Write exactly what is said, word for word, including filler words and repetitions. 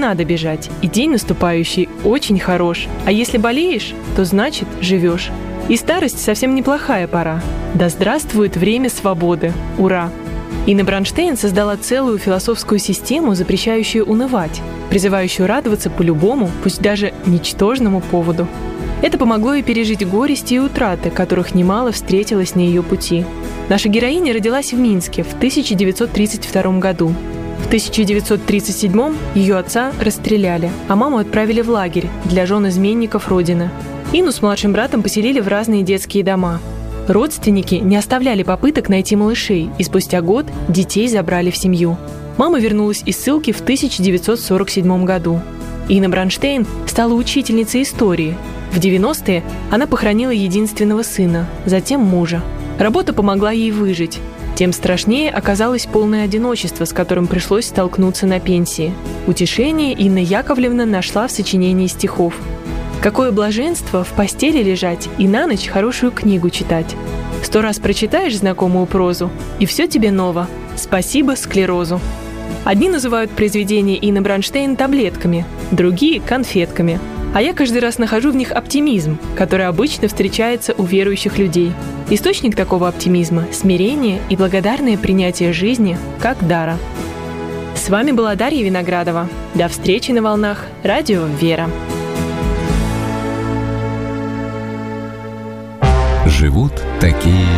надо бежать, и день наступающий очень хорош. А если болеешь, то значит живешь. И старость совсем неплохая пора. Да здравствует время свободы! Ура! Инна Бронштейн создала целую философскую систему, запрещающую унывать, призывающую радоваться по любому, пусть даже ничтожному поводу. Это помогло ей пережить горести и утраты, которых немало встретилось на ее пути. Наша героиня родилась в Минске в тысяча девятьсот тридцать втором году. В тысяча девятьсот тридцать седьмом ее отца расстреляли, а маму отправили в лагерь для жен изменников Родины. Инну с младшим братом поселили в разные детские дома. Родственники не оставляли попыток найти малышей, и спустя год детей забрали в семью. Мама вернулась из ссылки в тысяча девятьсот сорок седьмом году. Инна Бронштейн стала учительницей истории. В девяностые она похоронила единственного сына, затем мужа. Работа помогла ей выжить. Тем страшнее оказалось полное одиночество, с которым пришлось столкнуться на пенсии. Утешение Инна Яковлевна нашла в сочинении стихов. Какое блаженство в постели лежать и на ночь хорошую книгу читать. Сто раз прочитаешь знакомую прозу, и все тебе ново. Спасибо склерозу. Одни называют произведения Инны Бронштейн таблетками, другие – конфетками. А я каждый раз нахожу в них оптимизм, который обычно встречается у верующих людей. Источник такого оптимизма – смирение и благодарное принятие жизни как дара. С вами была Дарья Виноградова. До встречи на волнах Радио Вера. Живут такие